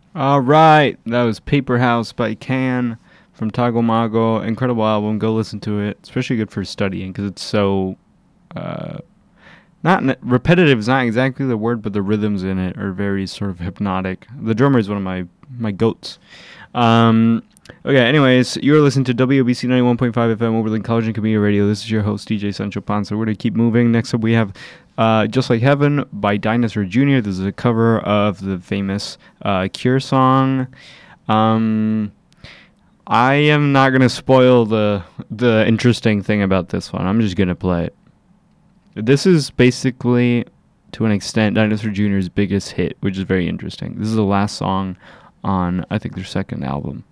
All right, that was Paper House by Can from Tagomago. Incredible album. Go listen to it. Especially good for studying because it's so uh, repetitive. Is not exactly the word, but the rhythms in it are very sort of hypnotic. The drummer is one of my goats. Okay, anyways, you're listening to WBC 91.5 FM Oberlin College and Community Radio. This is your host, DJ Sancho Panza. We're going to keep moving. Next up, we have Just Like Heaven by Dinosaur Jr. This is a cover of the famous Cure song. I am not going to spoil the interesting thing about this one. I'm just going to play it. This is basically, to an extent, Dinosaur Jr.'s biggest hit, which is very interesting. This is the last song on, I think, their second album.